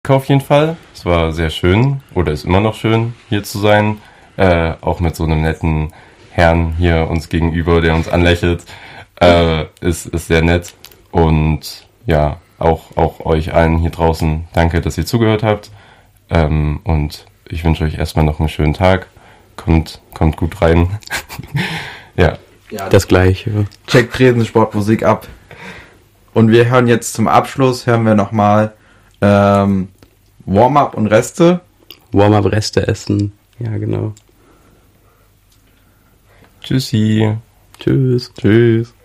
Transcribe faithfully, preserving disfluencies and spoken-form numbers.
Danke auf jeden Fall. Es war sehr schön oder ist immer noch schön, hier zu sein. Äh, auch mit so einem netten Herrn hier uns gegenüber, der uns anlächelt. Äh, ist, ist sehr nett. Und ja, auch, auch euch allen hier draußen danke, dass ihr zugehört habt. Ähm, und ich wünsche euch erstmal noch einen schönen Tag. Kommt, kommt gut rein. Ja. Ja, das Gleiche. Checkt Tresensportmusik ab. Und wir hören jetzt zum Abschluss, hören wir nochmal ähm, Warm-up und Reste. Warm-up, Reste essen. Ja, genau. Tschüssi. Tschüss. Tschüss.